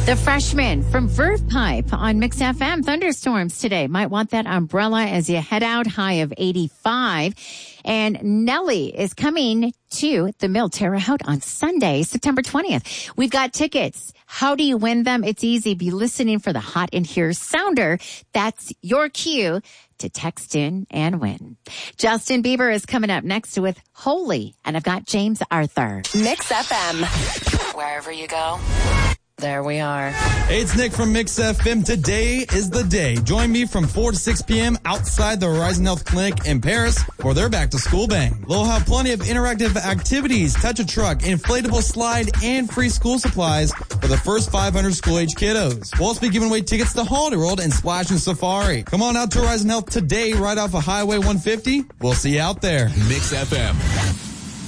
The freshman from Verve Pipe on Mix FM. Thunderstorms today. Might want that umbrella as you head out. High of 85. And Nelly is coming to the Mill Terre Haute on Sunday, September 20th. We've got tickets. How do you win them? It's easy. Be listening for the Hot in Here sounder. That's your cue to text in and win. Justin Bieber is coming up next with Holy. And I've got James Arthur. Mix FM. Wherever you go, there we are. Hey, it's Nick from Mix FM. Today is the day. Join me from 4 to 6 p.m. outside the Horizon Health Clinic in Paris for their back-to-school bang. They'll have plenty of interactive activities, touch a truck, inflatable slide, and free school supplies for the first 500 school-age kiddos. We'll also be giving away tickets to Holiday World and Splash and Safari. Come on out to Horizon Health today, right off of Highway 150. We'll see you out there. Mix FM.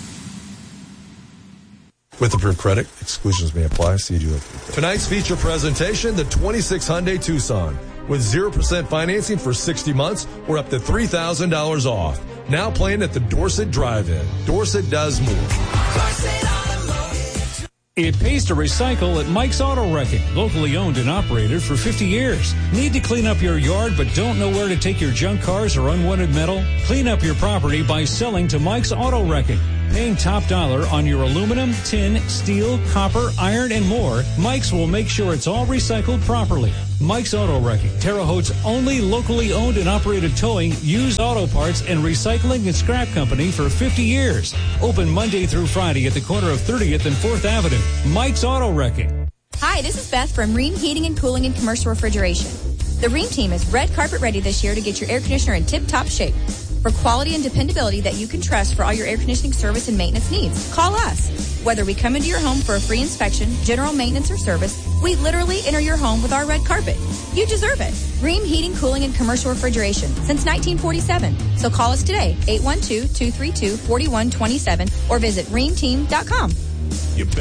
With approved credit, exclusions may apply. See you. Tonight's feature presentation, the 26 Hyundai Tucson. With 0% financing for 60 months or up to $3,000 off. Now playing at the Dorset Drive-In. Dorset does more. It pays to recycle at Mike's Auto Wrecking, locally owned and operated for 50 years. Need to clean up your yard but don't know where to take your junk cars or unwanted metal? Clean up your property by selling to Mike's Auto Wrecking. Paying top dollar on your aluminum, tin, steel, copper, iron, and more, Mike's will make sure it's all recycled properly. Mike's Auto Wrecking, Terre Haute's only locally owned and operated towing, used auto parts, and recycling and scrap company for 50 years. Open Monday through Friday at the corner of 30th and 4th Avenue. Mike's Auto Wrecking. Hi, this is Beth from Ream Heating and Cooling and Commercial Refrigeration. The Ream team is red carpet ready this year to get your air conditioner in tip-top shape. For quality and dependability that you can trust for all your air conditioning service and maintenance needs, call us. Whether we come into your home for a free inspection, general maintenance, or service, we literally enter your home with our red carpet. You deserve it. Ream Heating, Cooling, and Commercial Refrigeration since 1947. So call us today, 812-232-4127, or visit reamteam.com.